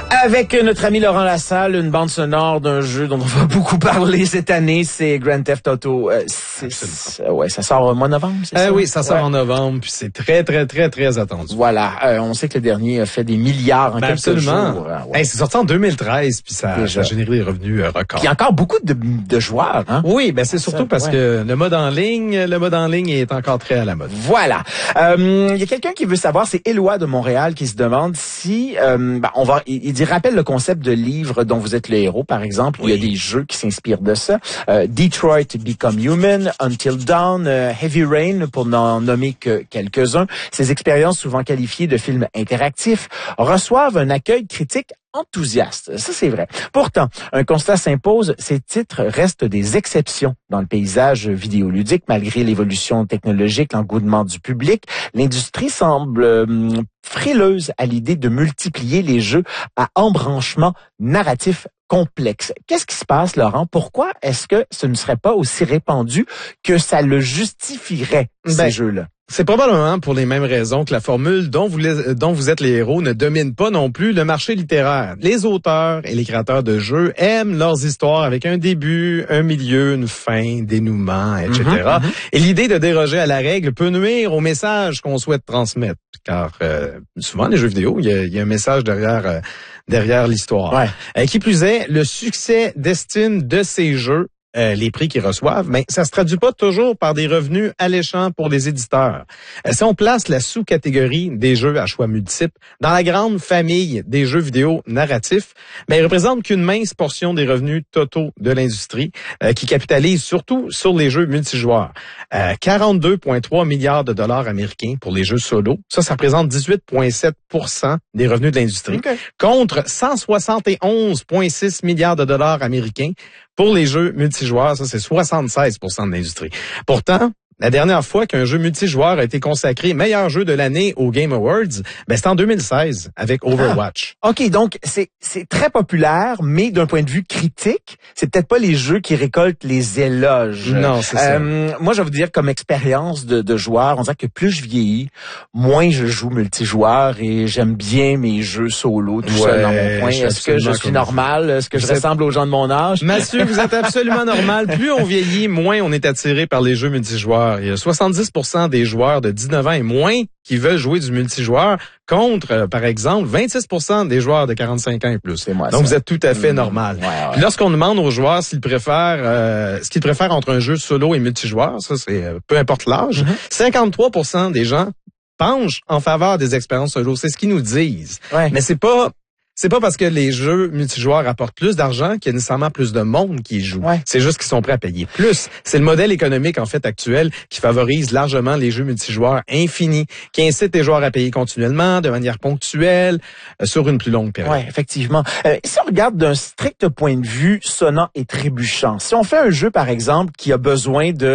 Avec notre ami Laurent Lassalle, une bande sonore d'un jeu dont on va beaucoup parler cette année, c'est Grand Theft Auto 6. Ouais, ça sort au mois de novembre, c'est ça? Oui, ça sort en novembre, puis c'est très, très, très, très attendu. Voilà, on sait que le dernier a fait des milliards en quelques jours. Ouais. C'est sorti en 2013, puis ça a généré des revenus records. Il y a encore beaucoup de joueurs, hein? Oui, c'est surtout parce que le mode en ligne est encore très à la mode. Voilà. Il y a quelqu'un qui veut savoir, c'est Éloi de Montréal qui se demande si il rappelle le concept de livre dont vous êtes le héros, par exemple. Oui. Il y a des jeux qui s'inspirent de ça. Detroit Become Human, Until Dawn, Heavy Rain, pour n'en nommer que quelques-uns. Ces expériences, souvent qualifiées de films interactifs, reçoivent un accueil critique enthousiaste. Ça, c'est vrai. Pourtant, un constat s'impose, ces titres restent des exceptions dans le paysage vidéoludique. Malgré l'évolution technologique, l'engouement du public, l'industrie semble frileuse à l'idée de multiplier les jeux à embranchement narratif complexe. Qu'est-ce qui se passe, Laurent? Pourquoi est-ce que ce ne serait pas aussi répandu que ça le justifierait, ces jeux-là? C'est probablement pour les mêmes raisons que la formule dont vous êtes les héros ne domine pas non plus le marché littéraire. Les auteurs et les créateurs de jeux aiment leurs histoires avec un début, un milieu, une fin, dénouement, etc. Et l'idée de déroger à la règle peut nuire au message qu'on souhaite transmettre. Car souvent, les jeux vidéo, il y a un message derrière l'histoire. Ouais. Qui plus est, le succès d'estime de ces jeux, les prix qu'ils reçoivent, mais ça se traduit pas toujours par des revenus alléchants pour les éditeurs. Si on place la sous-catégorie des jeux à choix multiples dans la grande famille des jeux vidéo narratifs, ils représentent qu'une mince portion des revenus totaux de l'industrie qui capitalise surtout sur les jeux multijoueurs. 42,3 milliards de dollars américains pour les jeux solo. Ça représente 18,7% des revenus de l'industrie, contre 171,6 milliards de dollars américains pour les jeux multijoueurs. Ça, c'est 76% de l'industrie. Pourtant, la dernière fois qu'un jeu multijoueur a été consacré meilleur jeu de l'année aux Game Awards, c'était en 2016 avec Overwatch. OK, donc c'est très populaire, mais d'un point de vue critique, c'est peut-être pas les jeux qui récoltent les éloges. Non, c'est ça. Moi, je vais vous dire, comme expérience de joueur, on dirait que plus je vieillis, moins je joue multijoueur et j'aime bien mes jeux solo tout seul dans mon coin. Est-ce que je suis normal? Est-ce que je ressemble aux gens de mon âge? Mathieu, vous êtes absolument normal. Plus on vieillit, moins on est attiré par les jeux multijoueurs. Il y a 70% des joueurs de 19 ans et moins qui veulent jouer du multijoueur contre, par exemple, 26% des joueurs de 45 ans et plus. Donc, vous êtes tout à fait normal. Puis lorsqu'on demande aux joueurs ce qu'ils préfèrent entre un jeu solo et multijoueur, ça c'est peu importe l'âge, 53% des gens penchent en faveur des expériences solo. C'est ce qu'ils nous disent. Mais c'est pas parce que les jeux multijoueurs apportent plus d'argent qu'il y a nécessairement plus de monde qui y joue. C'est juste qu'ils sont prêts à payer plus. C'est le modèle économique, en fait, actuel qui favorise largement les jeux multijoueurs infinis, qui incite les joueurs à payer continuellement, de manière ponctuelle, sur une plus longue période. Oui, effectivement. Si on regarde d'un strict point de vue sonnant et trébuchant, si on fait un jeu, par exemple, qui a besoin de